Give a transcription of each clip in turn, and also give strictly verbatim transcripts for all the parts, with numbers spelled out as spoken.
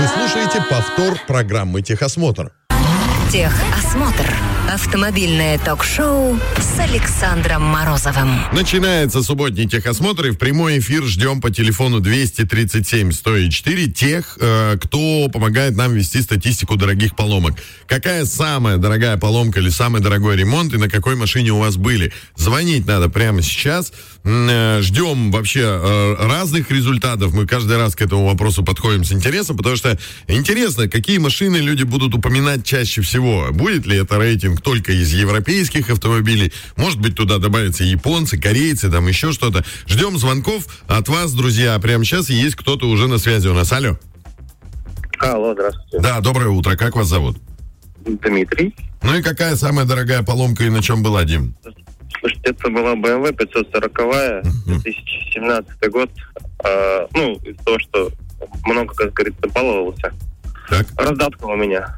слушаете повтор программы «Техосмотр». Техосмотр. Автомобильное ток-шоу с Александром Морозовым. Начинается субботний техосмотр, и в прямой эфир ждем по телефону двести тридцать семь сто четыре тех, э, кто помогает нам вести статистику дорогих поломок. Какая самая дорогая поломка или самый дорогой ремонт, и на какой машине у вас были? Звонить надо прямо сейчас. Э, ждем вообще э, разных результатов. Мы каждый раз к этому вопросу подходим с интересом, потому что интересно, какие машины люди будут упоминать чаще всего. Будет ли это рейтинг только из европейских автомобилей? Может быть, туда добавятся японцы, корейцы, там еще что-то. Ждем звонков от вас, друзья. Прямо сейчас есть кто-то уже на связи у нас. Алло. Алло, здравствуйте. Да, доброе утро. Как вас зовут? Дмитрий. Ну и какая самая дорогая поломка и на чем была, Дим? Слушайте, это была бэ эм вэ пятьсот сороковая, две тысячи семнадцатый год. А, ну, из того, что много, как говорится, баловался. Так. Раздатка у меня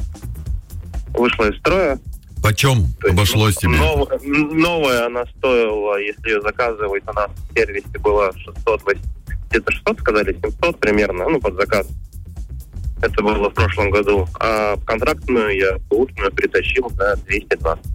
вышла из строя. Почем обошлось тебе? Нов, новая она стоила, если ее заказывать, у нас в сервисе было шестьсот, где-то шестьсот, сказали, семьсот примерно, ну, под заказ. Это было в прошлом году. А контрактную я бэушную притащил за двести двадцать.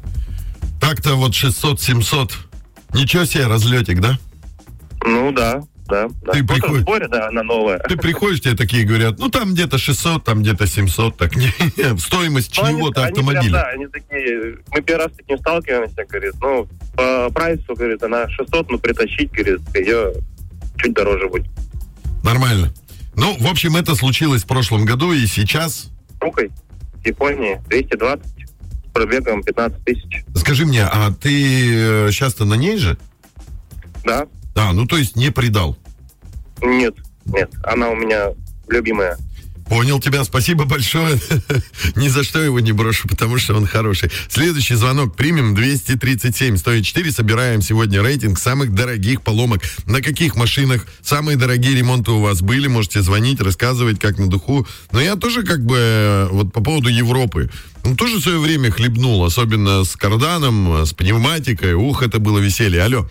Так-то вот шестьсот-семьсот. Ничего себе, разлетик, да? Ну, да. Да, да. Ты, приход... в сборе, да, она новая. Ты приходишь, тебе такие говорят, ну там где-то шестьсот, там где-то семьсот, так не, стоимость ну, чьего-то они, автомобиля. Они, да, они такие, мы первый раз с таким сталкиваемся, говорит, ну, по прайсу, говорит, она шестьсот, но притащить, говорит, ее чуть дороже будет. Нормально. Ну, в общем, это случилось в прошлом году, и сейчас... Рукой, в Японии, двести двадцать, с пробегом пятнадцать тысяч. Скажи мне, а ты сейчас-то на ней же? Да. А, ну то есть не предал? Нет, нет, она у меня любимая. Понял тебя, спасибо большое. Ни за что его не брошу, потому что он хороший. Следующий звонок примем. Двести тридцать семь сто четыре. Собираем сегодня рейтинг самых дорогих поломок. На каких машинах самые дорогие ремонты у вас были? Можете звонить, рассказывать, как на духу. Но я тоже как бы вот по поводу Европы. Ну, тоже в свое время хлебнул, особенно с карданом, с пневматикой. Ух, это было веселье. Алло.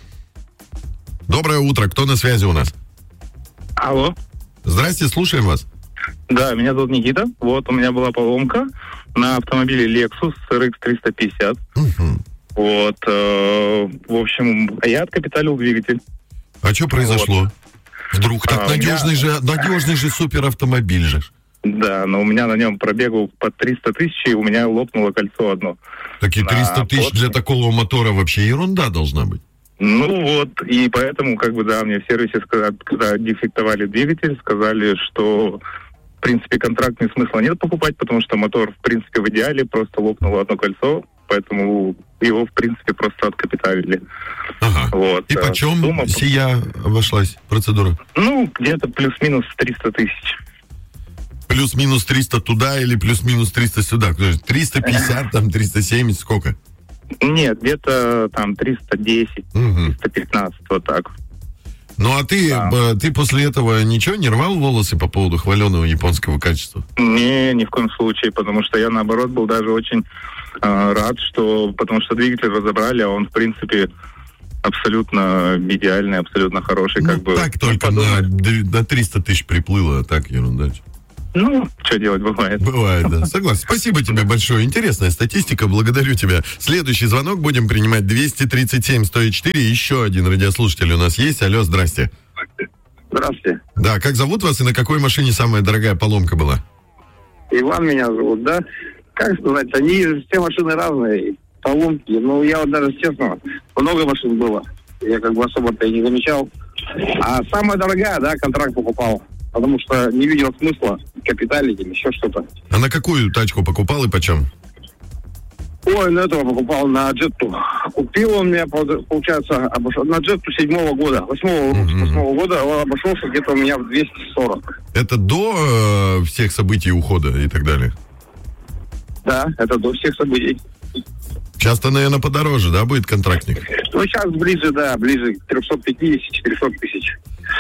Доброе утро. Кто на связи у нас? Алло. Здрасте, слушаем вас. Да, меня зовут Никита. Вот, у меня была поломка на автомобиле Lexus эр икс триста пятьдесят. Uh-huh. Вот, э, в общем, я откапиталил двигатель. А что произошло? Вот. Вдруг так а, надежный, меня... же, надежный же суперавтомобиль же. Да, но у меня на нем пробегал под триста тысяч, и у меня лопнуло кольцо одно. Так и триста тысяч для такого мотора вообще ерунда должна быть. Ну вот, и поэтому, как бы, да, мне в сервисе, сказали, когда дефектовали двигатель, сказали, что, в принципе, контрактный смысла нет покупать, потому что мотор, в принципе, в идеале, просто лопнуло одно кольцо, поэтому его, в принципе, просто откапиталили. Ага. Вот. И почем Сумма... сия обошлась процедура? Ну, где-то плюс-минус триста тысяч. Плюс-минус триста туда или плюс-минус триста сюда? триста пятьдесят, там, триста семьдесят, сколько? Нет, где-то там триста десять, угу. триста пятнадцать, вот так. Ну, а ты, да. ты после этого ничего не рвал волосы по поводу хваленого японского качества? Не, ни в коем случае, потому что я, наоборот, был даже очень э, рад, что, потому что двигатель разобрали, а он, в принципе, абсолютно идеальный, абсолютно хороший. Ну, как бы, так только на, на триста тысяч приплыло, а так ерунда. Ну, что делать, бывает. Бывает, да. Согласен. Спасибо тебе большое. Интересная статистика. Благодарю тебя. Следующий звонок будем принимать. Двести тридцать семь сто четыре. Еще один радиослушатель у нас есть. Алло, здрасте. Здравствуйте. Да, как зовут вас и на какой машине самая дорогая поломка была? Иван меня зовут, да. Как сказать, они все машины разные. Поломки. Ну, я вот даже, честно, много машин было. Я как бы особо-то и не замечал. А самая дорогая, да, контракт покупал. Потому что не видел смысла капиталить или еще что-то. А на какую тачку покупал и почем? Ой, на этого покупал, на Джетту. Купил он меня, получается, обошел, на Джетту седьмого года, восьмого, mm-hmm. восьмого года, он обошелся где-то у меня в двести сорок. Это до э, всех событий ухода и так далее? Да, это до всех событий. Часто, наверное, подороже, да, будет контрактник? Ну, сейчас ближе, да, ближе к триста пятьдесят - четыреста тысяч.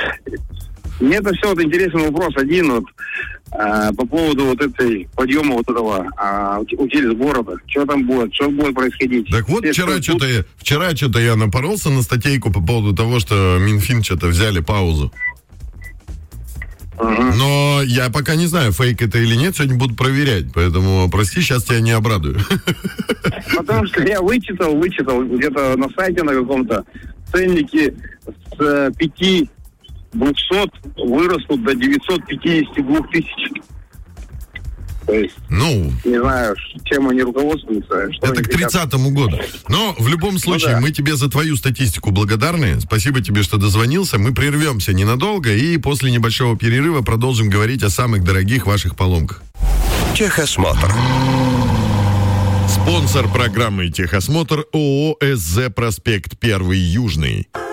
Мне это все вот интересный вопрос один вот а, по поводу вот этой подъема вот этого а, утиль с города. Что там будет, что будет происходить? Так вот, Все, вчера что-то, я, вчера что-то я напоролся на статейку по поводу того, что Минфин что-то взяли паузу. Ага. Но я пока не знаю, фейк это или нет, сегодня буду проверять. Поэтому, прости, сейчас тебя не обрадую. Потому что я вычитал, вычитал где-то на сайте на каком-то, ценники с пяти двухсот вырастут до девятьсот пятьдесят два тысяч. То есть, ну, не знаю, чем они руководствуются. Что это к тридцатому году. Но в любом случае, ну, да. мы тебе за твою статистику благодарны. Спасибо тебе, что дозвонился. Мы прервемся ненадолго и после небольшого перерыва продолжим говорить о самых дорогих ваших поломках. Техосмотр. Спонсор программы «Техосмотр» ООО «СЗ Проспект Первый Южный».